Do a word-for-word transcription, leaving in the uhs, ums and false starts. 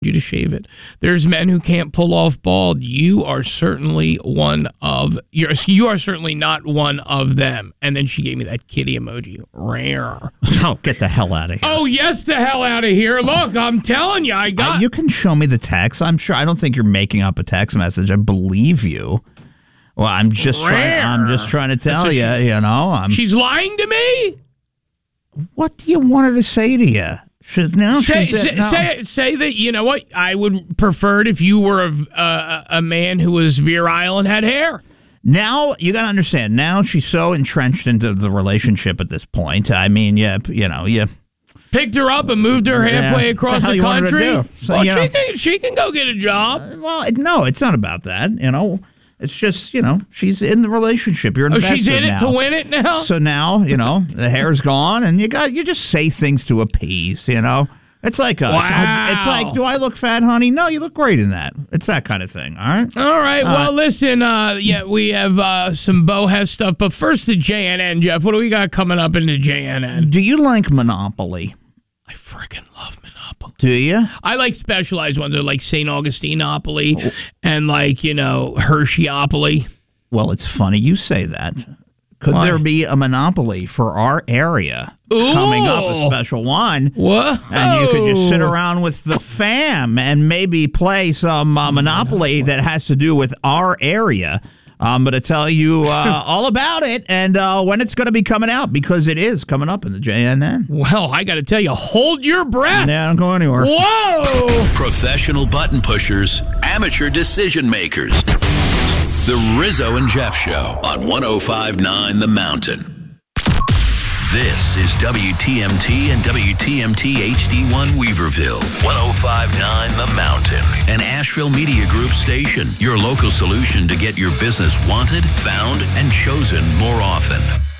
you to shave it. There's men who can't pull off bald. You are certainly one of you're you are certainly not one of them. And then she gave me that kitty emoji. Rare. Oh, get the hell out of here. Oh, yes, the hell out of here. Look, I'm telling you, I got uh, you can show me the text. I'm sure I don't think you're making up a text message. I believe you. Well, I'm just Rare. trying I'm just trying to tell you, she, you know. I'm She's lying to me? What do you want her to say to you? She's, now say, she's say, at, no. say, say that, you know what, I would prefer it if you were a, a, a man who was virile and had hair. Now, you got to understand, now she's so entrenched into the relationship at this point. I mean, you, you know, you... Picked her up and moved her halfway yeah. across the, the country. So, well, you she know, can, she can go get a job. Uh, well, no, it's not about that, you know. It's just, you know, she's in the relationship. You're invested Oh, she's in it now. to win it now? So now, you know, the hair's gone, and you got you just say things to appease, you know. It's like us. Wow. It's like, do I look fat, honey? No, you look great in that. It's that kind of thing, all right? All right. Uh, well, listen, uh, yeah, we have uh, some Bohaz stuff, but first the J N N, Jeff. What do we got coming up in the J N N? Do you like Monopoly? I freaking love Monopoly. Do you? I like specialized ones. I like Saint Augustinopoly oh. and like, you know, Hersheyopoly. Well, it's funny you say that. Could Why? there be a monopoly for our area Ooh. coming up, a special one? Whoa. And you could just sit around with the fam and maybe play some uh, Monopoly that has to do with our area. I'm going to tell you uh, all about it and uh, when it's going to be coming out, because it is coming up in the J N N. Well, I got to tell you, hold your breath. Yeah, don't go anywhere. Whoa! Professional button pushers, amateur decision makers. The Rizzo and Jeff Show on one oh five point nine The Mountain. This is W T M T and W T M T H D one Weaverville, one oh five point nine The Mountain, an Asheville Media Group station, your local solution to get your business wanted, found, and chosen more often.